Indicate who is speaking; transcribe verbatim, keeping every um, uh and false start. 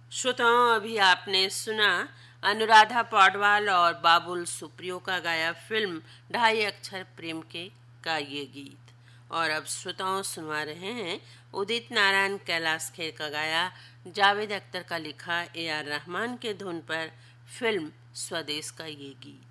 Speaker 1: श्रोताओं, अभी आपने सुना अनुराधा पौडवाल और बाबुल सुप्रियो का गाया फिल्म ढाई अक्षर प्रेम के का ये गीत। और अब श्रोताओं सुनवा रहे हैं उदित नारायण कैलाश खेर का गाया जावेद अख्तर का लिखा ए आर रहमान के धुन पर फिल्म स्वदेश का ये गीत।